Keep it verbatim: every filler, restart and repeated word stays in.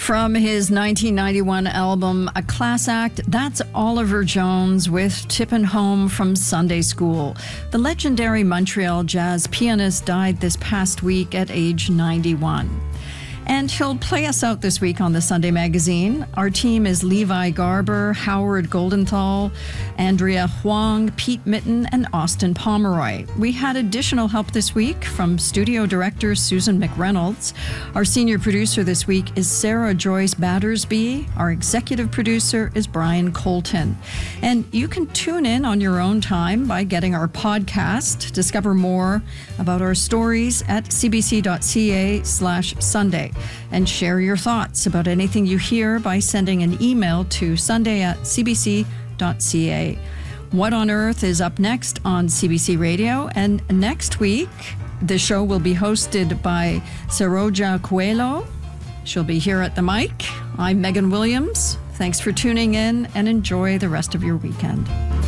From his nineteen ninety-one album, A Class Act, that's Oliver Jones with Tippin' Home from Sunday School. The legendary Montreal jazz pianist died this past week at age ninety-one. And he'll play us out this week on the Sunday Magazine. Our team is Levi Garber, Howard Goldenthal, Andrea Huang, Pete Mitten, and Austin Pomeroy. We had additional help this week from studio director Susan McReynolds. Our senior producer this week is Sarah Joyce Battersby. Our executive producer is Brian Colton. And you can tune in on your own time by getting our podcast. Discover more about our stories at cbc.ca slash Sunday. And share your thoughts about anything you hear by sending an email to sunday at cbc.ca. What on Earth is up next on C B C Radio, and next week the show will be hosted by Saroja Coelho. She'll be here at the mic. I'm Megan Williams. Thanks for tuning in and enjoy the rest of your weekend.